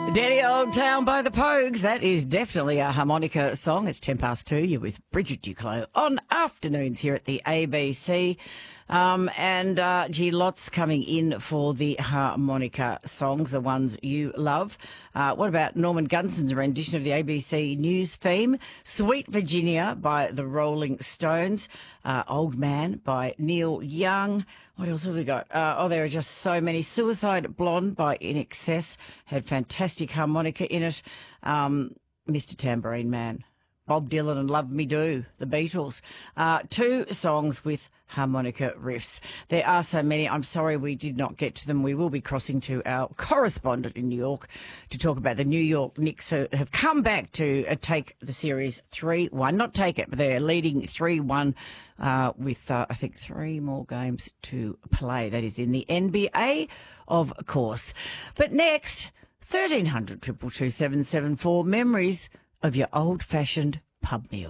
Daddy Old Town by the Pogues. That is definitely a harmonica song. It's 2:10. You're with Bridget Duclos on afternoons here at the ABC. Lots coming in for the harmonica songs, the ones you love. What about Norman Gunson's rendition of the ABC News theme? Sweet Virginia by the Rolling Stones. Old Man by Neil Young. What else have we got? There are just so many. Suicide Blonde by In Excess had fantastic harmonica in it. Mr. Tambourine Man. Bob Dylan and Love Me Do, the Beatles. Two songs with harmonica riffs. There are so many. I'm sorry we did not get to them. We will be crossing to our correspondent in New York to talk about the New York Knicks, who have come back to take the series 3-1. Not take it, but they're leading 3-1 with, I think, 3 more games to play. That is in the NBA, of course. But next, 1300 222 774, memories of your old-fashioned pub meal.